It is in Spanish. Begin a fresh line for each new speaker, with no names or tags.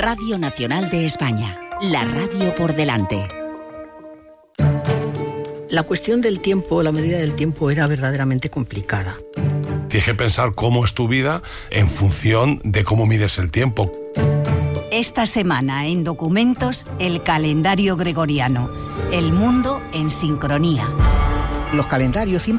Radio Nacional de España, la radio por delante.
La cuestión del tiempo, la medida del tiempo era verdaderamente complicada.
Tienes que pensar cómo es tu vida en función de cómo mides el tiempo.
Esta semana en Documentos, el calendario gregoriano. El mundo en sincronía.
Los calendarios